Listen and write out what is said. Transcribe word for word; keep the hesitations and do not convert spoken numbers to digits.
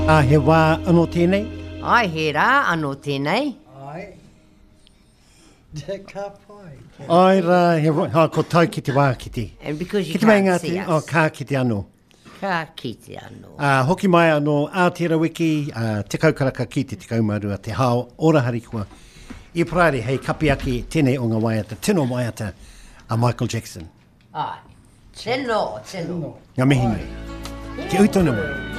A he wā anō tēnei? Ai, he rā anō tēnei. Ai. Te ka pai. Ai rā, he wā, ha, ko tai ki te wā ki te. And because you Ki te mai can't ngā see te, us. oh, kā ki te anō. Ka ki te anō. Uh, hoki mai anō Aotearoa Wiki, uh, te kaukaraka ki te te kaumarua, te hao, ora hari kua. I praere, hei kapi ake tēnei o ngā waiata, tino waiata a Michael Jackson. Ai. Tino, tino. Ngā mihi mai. Ki uitona mai.